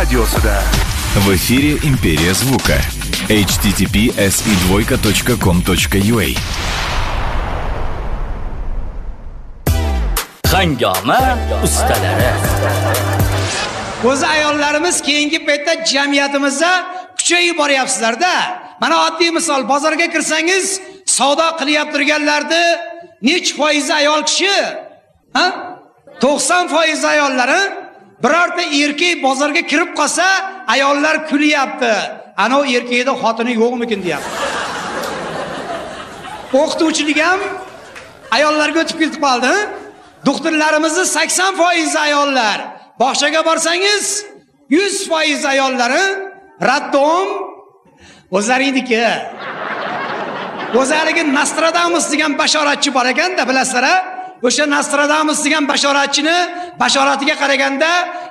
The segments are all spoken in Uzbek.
radiosida. В эфире «Империя звука». https://com.ua Hangoma ustalari. O'z ayollarimiz keyingi paytda jamiyatimizda kuchayib boryapsizlar-da. Mana oddiy misol, bozorga kirsangiz, savdo qilyap turganlarni nech foizi ayol kishi? 90% ayollari. Birorta erkak bozorga kirib qolsa, ayollar kulyapti. Ana o erkakda xotini yo'qmikin deyapti. O'qituvchilik ham ayollarga o'tib ketib qoldi. Doktorlarimizni 80% ayollar. Bog'chaga borsangiz 100% ayollari. Raddom o'zlaringniki. O'zlariga Nostradamus degan bashoratchi bor ekan-da, bilasizlar-a? O'sha Nostradamus degan bashoratchini bashoratiga qaraganda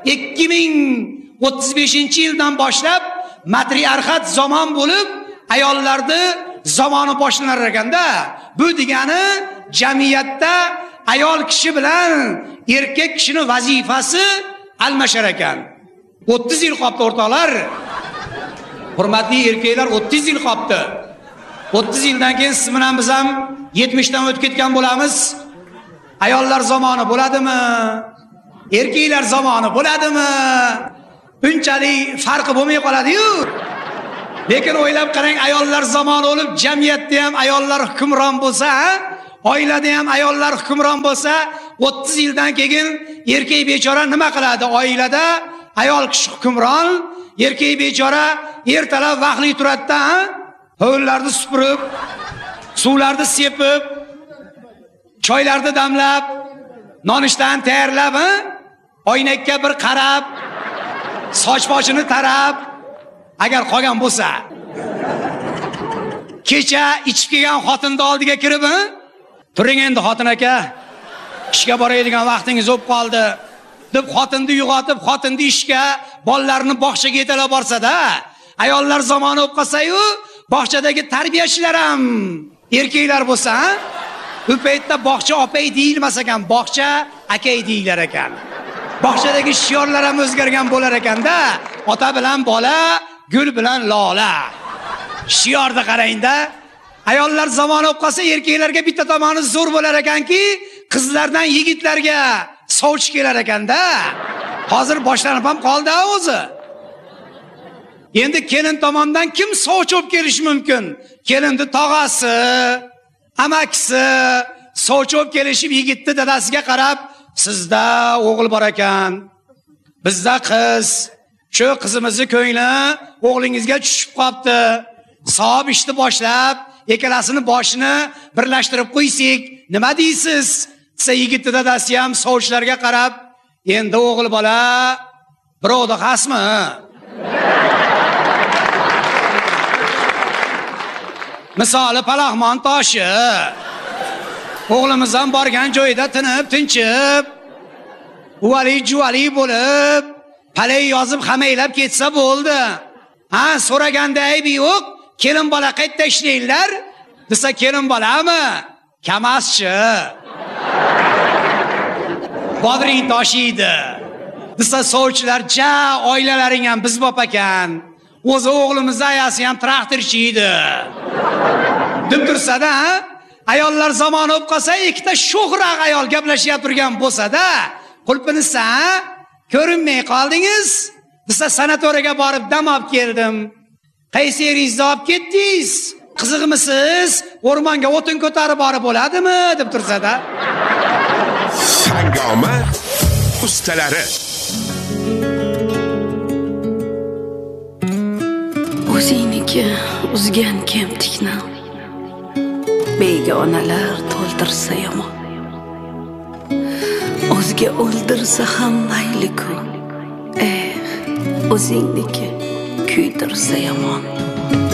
2035-yildan boshlab matriarxat zamon bo'lib, ayollarni zamoni boshlanar ekanda. Bu degani jamiyatda ayol kishi bilan erkak kishining vazifasi almashar ekan. 30 yil qoldi o'rtoqlar. Hurmatli erkaklar, 30 yil qoldi. 30 yildan keyin siz bilan biz ham 70 dan o'tib ketgan bo'lamiz. Ayollar zamoni bo'ladimi? Erkaklar zamoni bo'ladimi? Bunchalik farqi bo'lmay qoladi-yu. Lekin o'ylab qarang, ayollar zamoni bo'lib, jamiyatda ham ayollar hukmron bo'lsa, oilada ham ayollar hukmron bo'lsa, 30 yildan keyin erkak bechora nima qiladi? Oilada ayol kishi hukmron, erkak bechora ertalab vaqtli turadi-da, hovlilarni supurib, suvlarni sepib, choylarni damlab, nonushtan tayyorlab, oynakka bir qarab, soch boshini tarab, agar qolgan bo'lsa, kecha ichib kelgan xotinning oldiga kirib, "Turing endi xotin aka, ishga boradigan vaqtingiz o'p qoldi" deb xotinni uyg'otib, xotinni ishga, bolalarni bog'chaga yetalab borsa-da, ayollar zamoni o'p qolsa-yu, bog'chadagi tarbiyachilar ham erkaklar bo'lsa, bu paytda bog'cha opay deyilmas ekan, bog'cha akay deyilar ekan. Bog'chadagi shiorlar ham o'zgargan bo'lar ekanda, ota bilan bola, gul bilan lola. Shiorni qarang-da. Ayollar zamoni o'p qolsa, erkaklarga bitta tomoni zo'r bo'lar ekanki, qizlardan yigitlarga sovchi kelar ekanda. Hozir boshlanib ham qoldi o'zi. Endi kelin tomondan kim sovchi olib kelish mumkin? Kelinning tog'asi, amakisi sovchi olib kelishib yigitni dadasiga qarab, "Sizda o'g'il bor ekan, bizda qiz. Shu qizimizni ko'ngli o'g'lingizga tushib qopti. Savob ishni boshlab, ikkalasini boshini birlashtirib qo'ysak, nima deysiz?" desa, yigitni dadasi ham sovchilarga qarab, "Endi o'g'il bola birovda xasmi? Misoli Palaxmon toshi. O'g'limiz ham borgan joyida tinib, tinchib, uvali-juvali bo'lib, palay yozib hamaylab ketsa bo'ldi. So'raganda aybi yo'q, kelin bola qayerda ishlaylar?" desa, "Kelin bolami? Kamaschi. Bodring toshiydi." desa, sovchilar, "Ja, oilalaring ham biz bop ekan. O'zi o'g'limizning ayasi ham traktorchi edi" deb tursa-da, ayollar zamoni o'p qolsa, ikkita sho'xroq ayol gaplashib turgan bo'lsa-da, qulpinisa, "Ko'rinmay qoldingiz" desa, "Sanatoriyaga borib dam olib keldim." "Qaysi yeringizni olib ketdingiz? Qiziqmisiz? O'rmonga o'tin ko'tarib borib bo'ladimi?" deb tursa-da. Hangoma ustalari. O'zingniki uzgan kemtikni begonalar to'ldirsa yomon. O'zga o'ldirsa ham mayli-ku. O'zingniki kuydirsa yomon.